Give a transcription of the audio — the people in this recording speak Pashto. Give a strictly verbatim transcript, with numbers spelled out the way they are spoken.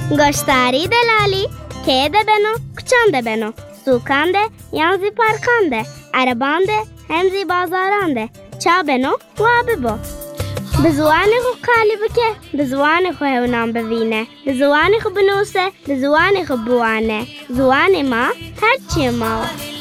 گشتاری دلالی که ده بنو کچان ده بنو سوکان ده یانزی پارکان ده عربان ده همزی بازاران ده چا بنو و ببو به زوان خو کالی بکه به زوان خو هونام ببینه به زوان خو بنوسه به زوان خو بوانه زوان ما هرچی ما